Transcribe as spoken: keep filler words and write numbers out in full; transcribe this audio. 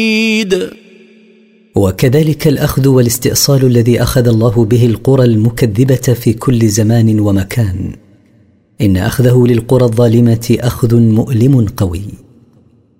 وكذلك الأخذ والاستئصال الذي أخذ الله به القرى المكذبة في كل زمان ومكان، إن أخذه للقرى الظالمة أخذ مؤلم قوي.